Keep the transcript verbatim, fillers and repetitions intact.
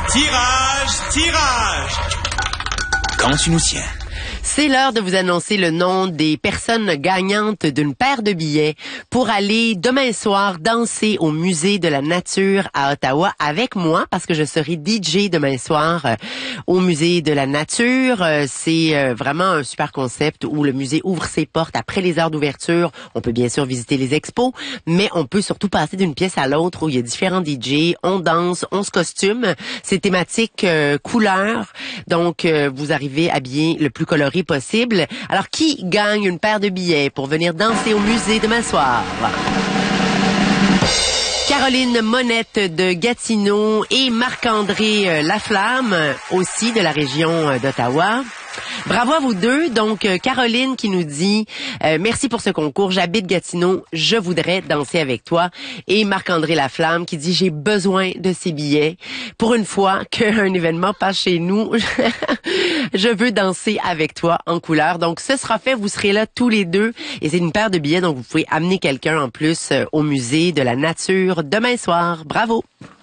Tirage, tirage. Quand tu nous tiens. C'est l'heure de vous annoncer le nom des personnes gagnantes d'une paire de billets pour aller demain soir danser au Musée de la Nature à Ottawa avec moi, parce que je serai D J demain soir euh, au Musée de la Nature. Euh, c'est euh, vraiment un super concept où le musée ouvre ses portes après les heures d'ouverture. On peut bien sûr visiter les expos, mais on peut surtout passer d'une pièce à l'autre où il y a différents D J. On danse, on se costume. C'est thématique euh, couleur, donc euh, vous arrivez habillé le plus coloré possible. Alors, qui gagne une paire de billets pour venir danser au musée demain soir? Caroline Monette de Gatineau et Marc-André Laflamme, aussi de la région d'Ottawa. Bravo à vous deux. Donc, euh, Caroline qui nous dit euh, merci pour ce concours. J'habite Gatineau. Je voudrais danser avec toi. Et Marc-André Laflamme qui dit j'ai besoin de ces billets. Pour une fois qu'un événement passe chez nous, je veux danser avec toi en couleur. Donc, ce sera fait. Vous serez là tous les deux. Et c'est une paire de billets. Donc, vous pouvez amener quelqu'un en plus euh, au Musée de la Nature demain soir. Bravo.